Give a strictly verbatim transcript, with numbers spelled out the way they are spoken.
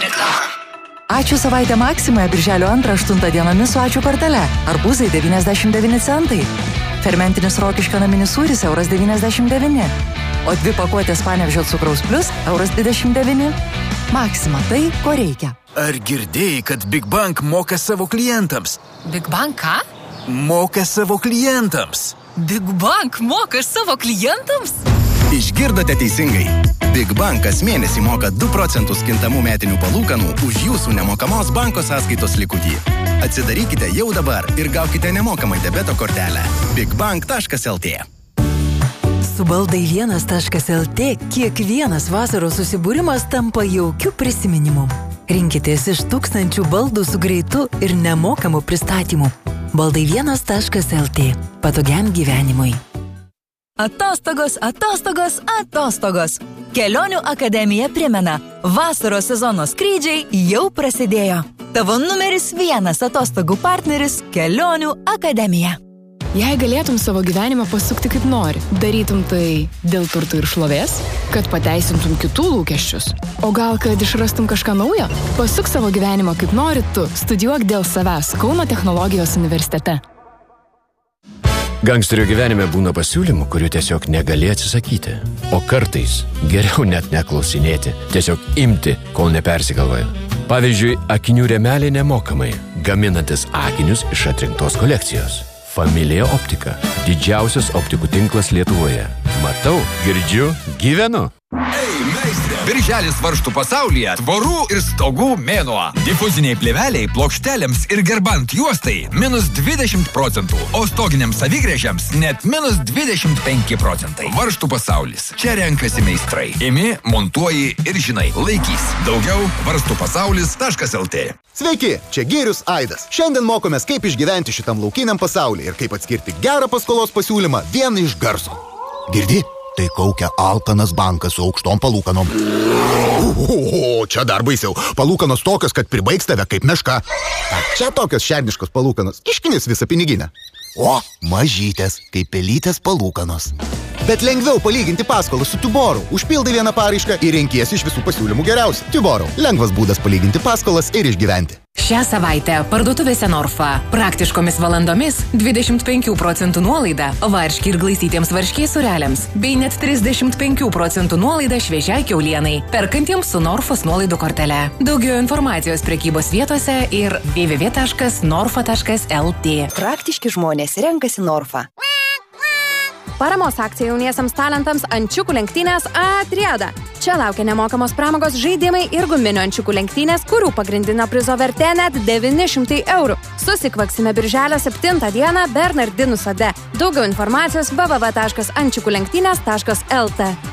Ačiū savaitę Maksimoje birželio antrą aštuntą dienomis su ačiū kortele. Arbūzai devyniasdešimt devyni centai. Fermentinis Rokiškio naminis sūris euras devyniasdešimt devyni. O dvi pakuotės Panevėžio cukraus plius euras dvidešimt devyni. Maksima tai, ko reikia. Ar girdėjai, kad Big Bank moka savo klientams? Big Bank ką? Moka savo klientams. Big Bank moka savo klientams? Išgirdote teisingai. Big Bank kas mėnesį moka du procentus kintamų metinių palūkanų už jūsų nemokamos banko sąskaitos likutį. Atsidarykite jau dabar ir gaukite nemokamai debeto kortelę. bigbank taškas lt. Su baldai vienas taškas lt kiekvienas vasaros susibūrimas tampa jaukiu prisiminimu. Rinkitės iš tūkstančių baldų su greitu ir nemokamu pristatymu. baldai vienas taškas lt. Patogiam gyvenimui. Atostogos, atostogos, atostogos. Kelionių akademija primena, vasaros sezono skrydžiai jau prasidėjo. Tavo numeris vienas atostogų partneris – Kelionių akademija. Jei galėtum savo gyvenimą pasukti kaip nori, darytum tai dėl turtų ir šlovės, kad pateisintum kitų lūkesčius. O gal, kad išrastum kažką naujo? Pasuk savo gyvenimą kaip nori tu, studijuok dėl savęs Kauno technologijos universitete. Gangsterio gyvenime būna pasiūlymų, kurių tiesiog negali atsisakyti. O kartais geriau net neklausinėti, tiesiog imti, kol nepersigalvoja. Pavyzdžiui, akinių rėmeliai nemokamai, gaminantis akinius iš atrinktos kolekcijos. Familija Optika. Didžiausias optikų tinklas Lietuvoje. Matau, girdžiu, gyvenu. Ei, meistrė! Birželis varžtų pasaulyje tvorų ir stogų mėnuo. Difuziniai plėveliai, plokštelėms ir gerbant juostai minus dvidešimt procentų, o stoginiams savigrėžiams net minus dvidešimt penki procentai. Varžtų pasaulis. Čia renkasi meistrai. Imi, montuoji ir žinai, laikys. Daugiau varžtų pasaulis taškas lt. Sveiki, čia Gėrius Aidas. Šiandien mokomės, kaip išgyventi šitam laukiniam pasaulyje ir kaip atskirti gerą paskolos pasiūlymą vieną iš garso. Girdi? Tai kaukia alkanas bankas su aukštom palūkanom. O, čia dar baisiau. Palūkanos tokios, kad pribaigs tave kaip meška. Čia tokios šerniškos palūkanos. Iškinis visą piniginę. O, mažytės, kaip pelytės palūkanos. Bet lengviau palyginti paskolą su Tuboru. Užpildai vieną paraišką ir renkiesi iš visų pasiūlymų geriausią. Tuboru. Lengvas būdas palyginti paskolas ir išgyventi. Šią savaitę parduotuvėse Norfa. Praktiškomis valandomis dvidešimt penkių procentų nuolaida varškį ir glaistytiems varškiai sureliams, bei net trisdešimt penkių procentų nuolaida šviežiai kiaulienai, perkantiems su Norfos nuolaidų kortele. Daugiau informacijos prekybos vietose ir w w w taškas norfa taškas lt. Praktiški žmonės renkasi Norfa. Paramos akcija jauniesiams talentams ančiukų lenktynės Atriada. Čia laukia nemokamos pramogos žaidimai ir guminių ančiukų lenktynės, kurių pagrindinio prizo vertė net devyni šimtai eurų. Susikvaksime birželio septintą dieną Bernardinų sode. Daugiau informacijos w w w taškas ančiukų lenktynės taškas lt.